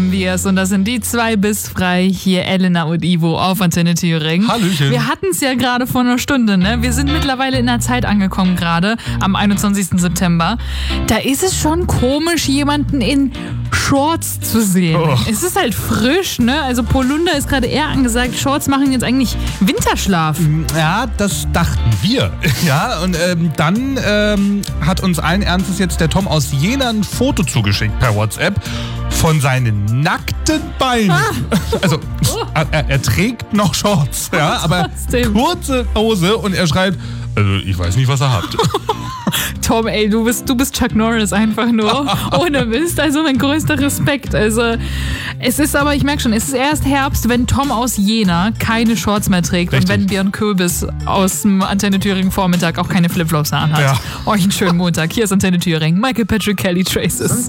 Und das sind die 2 bis frei. Hier Elena und Ivo auf Antenne Thüringen. Hallöchen. Wir hatten es ja gerade vor einer Stunde, ne? Wir sind mittlerweile in der Zeit angekommen gerade, am 21. September. Da ist es schon komisch, jemanden in Shorts zu sehen. Oh. Es ist halt frisch, ne? Also Polunder ist gerade eher angesagt. Shorts machen jetzt eigentlich Winterschlaf. Ja, das dachten wir. Ja, und dann hat uns allen Ernstes jetzt der Tom aus Jena ein Foto zugeschickt per WhatsApp von seinen nackten Beinen. Also er trägt noch Shorts, ja, aber trotzdem. kurze Hose und er schreibt, also ich weiß nicht, was er hat. Tom, ey, du bist Chuck Norris einfach nur. Ohne Mist. Also mein größter Respekt. Also es ist aber, ich merke schon, es ist erst Herbst, wenn Tom aus Jena keine Shorts mehr trägt. Richtig. Und wenn Björn Köbis aus dem Antenne Thüringen Vormittag auch keine Flipflops anhat. Ja. Euch einen schönen Montag. Hier ist Antenne Thüringen. Michael Patrick Kelly Traces.